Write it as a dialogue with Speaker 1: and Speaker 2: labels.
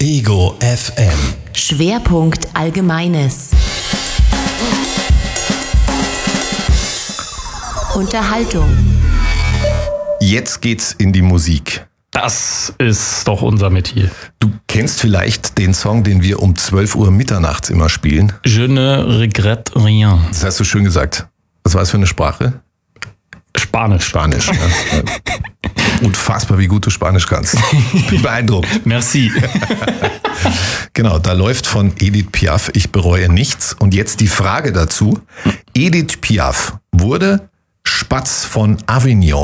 Speaker 1: Ego FM.
Speaker 2: Schwerpunkt Allgemeines. Unterhaltung.
Speaker 1: Jetzt geht's in die Musik.
Speaker 3: Das ist doch unser Metier.
Speaker 1: Du kennst vielleicht den Song, den wir um 12 Uhr mitternachts immer spielen.
Speaker 3: Je ne regrette rien.
Speaker 1: Das hast du schön gesagt. Was war es für eine Sprache?
Speaker 3: Spanisch.
Speaker 1: Spanisch. Ja. Unfassbar, wie gut du Spanisch kannst. Bin beeindruckt.
Speaker 3: Merci.
Speaker 1: Genau, da läuft von Edith Piaf, ich bereue nichts. Und jetzt die Frage dazu. Edith Piaf wurde Spatz von Avignon.